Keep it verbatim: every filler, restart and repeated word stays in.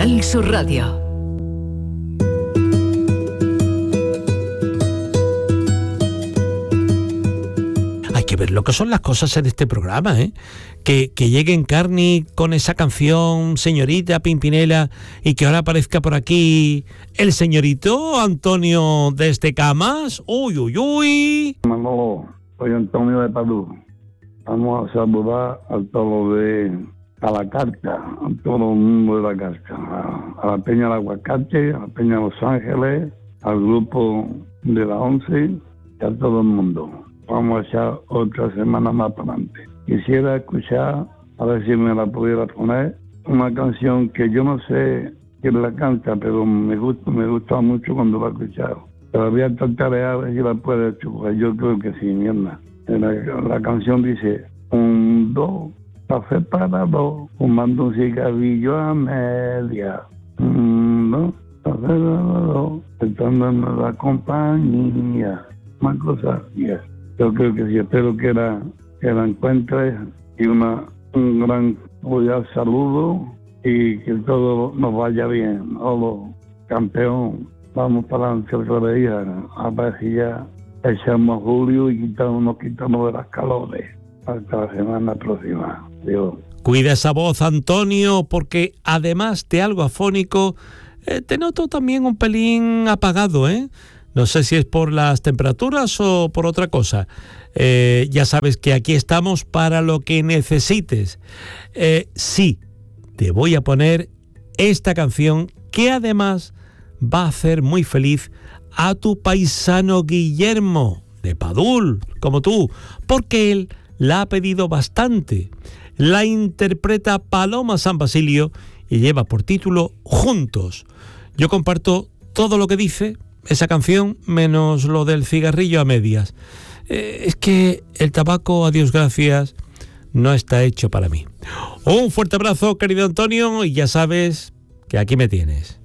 Canal Sur Radio. Hay que ver lo que son las cosas en este programa, ¿eh? Que, que llegue Encarni con esa canción, señorita Pimpinela, y que ahora aparezca por aquí el señorito Antonio desde Camas. Uy, uy, uy. Manolo, soy Antonio de Padú. Vamos a saludar a todos de a la carta, a todo el mundo de la carta, a, a la Peña del Aguacate, a la Peña de Los Ángeles, al grupo de la once y a todo el mundo. Vamos a echar otra semana más para adelante. Quisiera escuchar, a ver si me la pudiera poner, una canción que yo no sé quién la canta, pero me gusta, me gusta mucho cuando la he escuchado. Pero voy a tratar de ver si la puedo escuchar. Yo creo que sí, mierda. La, la canción dice, un, dos, café para dos, fumando un cigarrillo a media. Un, dos, café para dos, estando en la compañía. Más cosas, yes. Yo creo que sí, espero que la, que la encuentres y una, un gran cordial saludo y que todo nos vaya bien. Hola, campeón, vamos para adelante otra vez a, a ver si ya echamos julio y quitamos, nos quitamos de las calores. Hasta la semana próxima. Dios. Cuida esa voz, Antonio, porque además de algo afónico, eh, te noto también un pelín apagado, ¿eh? No sé si es por las temperaturas o por otra cosa. Eh, ya sabes que aquí estamos para lo que necesites. Eh, sí, te voy a poner esta canción que además va a hacer muy feliz a tu paisano Guillermo, de Padul, como tú, porque él la ha pedido bastante. La interpreta Paloma San Basilio y lleva por título Juntos. Yo comparto todo lo que dice esa canción, menos lo del cigarrillo a medias. Eh, es que el tabaco, a Dios gracias, no está hecho para mí. Un fuerte abrazo, querido Antonio, y ya sabes que aquí me tienes.